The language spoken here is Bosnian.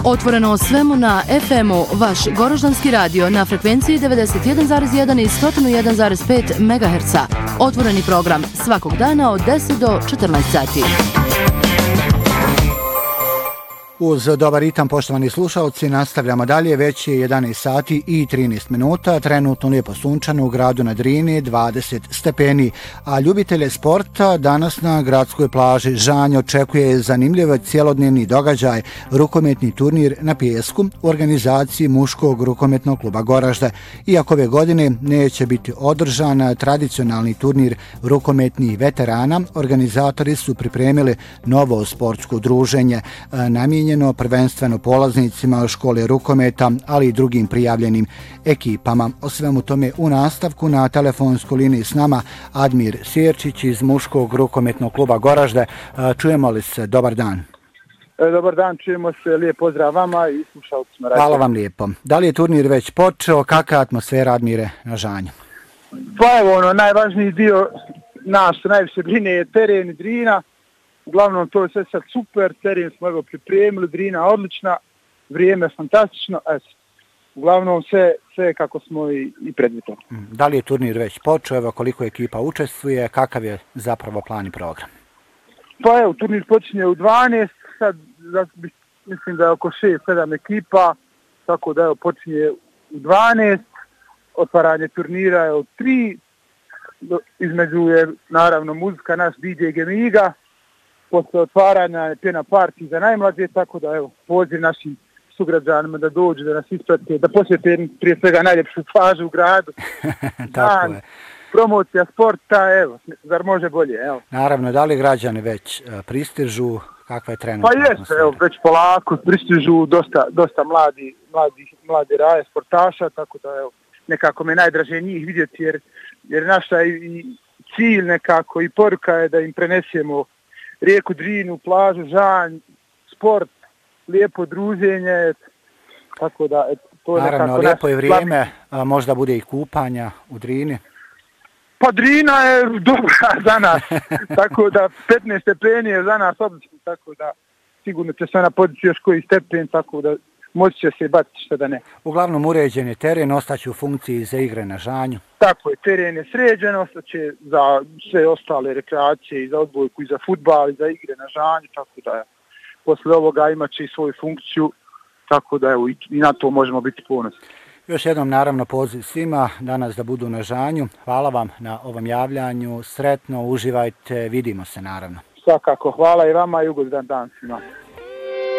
Otvoreno o svemu na FM-u, vaš Goroždanski radio na frekvenciji 91,1 i 101,5 MHz. Otvoreni program svakog dana od 10 do 14 sati. Uz dobar ritam, poštovani slušalci, nastavljamo dalje. Već je 11 sati i 13 minuta, trenutno lijepo sunčano u gradu na Drini, 20 stepeni. A ljubitelje sporta danas na gradskoj plaži Žanj očekuje zanimljiv cjelodnevni događaj, rukometni turnir na pijesku u organizaciji muškog rukometnog kluba Goražde. Iako ove godine neće biti održan tradicionalni turnir rukometnih veterana, organizatori su pripremili novo sportsko druženje namijenjeno prvenstveno polaznicima škole rukometa, ali i drugim prijavljenim ekipama. O svemu tome u nastavku na telefonskoj liniji s nama Admir Sjerčić iz muškog rukometnog kluba Goražde. Čujemo li se? Dobar dan. Dobar dan, čujemo se. Lijep pozdrav vama i slušalcima. Hvala vam lijepo. Da li je turnir već počeo? Kakva je atmosfera, Admire, na Žanju? Pa evo, najvažniji dio nas najviše brine je teren i Drina. Uglavnom, to je sve sad super, teren smo evo pripremili, Drina odlična, vrijeme fantastično, uglavnom sve kako smo i predvidjeli. Da li je turnir već počeo, evo koliko ekipa učestvuje, kakav je zapravo plan i program? Pa evo, turnir počinje u 12, sad mislim da je oko 6-7 ekipa, tako da evo počinje u 12, otvaranje turnira je od 3, između je naravno muzika naš DJ Gemiga, posle otvaranja pjena partij za najmlađe, tako da evo, poziv našim sugrađanima da dođu, da nas isprate, da posjete prije svega najljepšu plažu u gradu. Tako je. Promocija sporta, evo, zar može bolje, evo. Naravno, da li građani već pristižu, kakva je trenutna atmosfera? Pa jes, evo, već polako pristižu dosta mladi raje sportaša, tako da evo, nekako me najdraže njih vidjeti, jer naša i cilj nekako i poruka je da im prenesemo rijeku Drinu, plažu, Žanj, sport, lijepo druženje, tako da to je naravno, nekako... lijepo je vrijeme, možda bude i kupanja u Drini. Pa Drina je dobra za nas, tako da 15 stepeni je za nas odlično, tako da sigurno će se ona podići još koji stepen, tako da moći će se baciti što da ne. Uglavnom uređen je teren, ostaće u funkciji za igre na Žanju. Tako je, teren je sređen, ostaće za sve ostale rekreacije i za odbojku i za fudbal i za igre na Žanju, tako da posle ovoga imat će i svoju funkciju, tako da evo, i na to možemo biti ponosni. Još jednom naravno poziv svima danas da budu na Žanju. Hvala vam na ovom javljanju, sretno, uživajte, vidimo se naravno. Svakako, hvala i vama i ugodan dan svima.